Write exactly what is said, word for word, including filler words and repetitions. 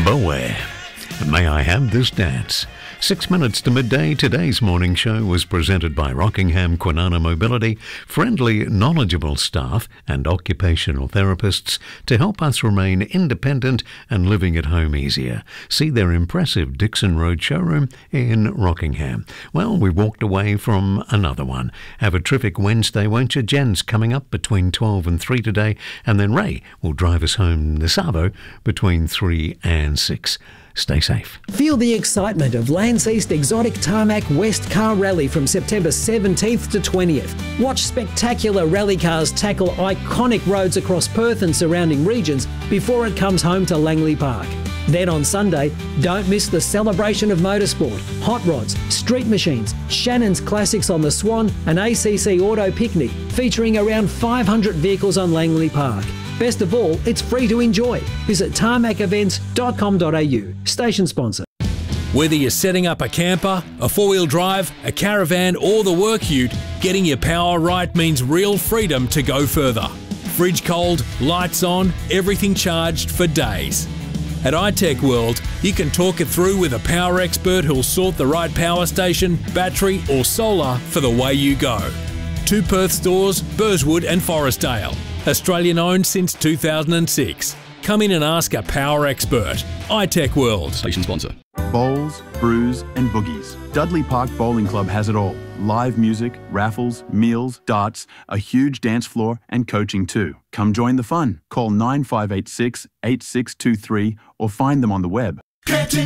Bowie, May I Have This Dance? Six minutes to midday, today's morning show was presented by Rockingham Kwinana Mobility, friendly, knowledgeable staff and occupational therapists to help us remain independent and living at home easier. See their impressive Dixon Road showroom in Rockingham. Well, we walked away from another one. Have a terrific Wednesday, won't you? Jen's coming up between twelve and three today, and then Ray will drive us home this Arvo between three and six. Stay safe. Feel the excitement of Lands East Exotic Tarmac West Car Rally from September seventeenth to twentieth. Watch spectacular rally cars tackle iconic roads across Perth and surrounding regions before it comes home to Langley Park. Then on Sunday, don't miss the celebration of motorsport, hot rods, street machines, Shannon's Classics on the Swan and A C C Auto Picnic, featuring around five hundred vehicles on Langley Park. Best of all, it's free to enjoy. Visit tarmac events dot com dot a u. Station sponsor. Whether you're setting up a camper, a four-wheel drive, a caravan or the work ute, getting your power right means real freedom to go further. Fridge cold, lights on, everything charged for days. At iTech World, you can talk it through with a power expert who'll sort the right power station, battery or solar for the way you go. Two Perth stores, Burswood and Forestdale. Australian owned since two thousand six. Come in and ask a power expert. iTech World. Station sponsor. Bowls, brews and boogies. Dudley Park Bowling Club has it all. Live music, raffles, meals, darts, a huge dance floor and coaching too. Come join the fun. Call nine five eight six, eight six two three or find them on the web.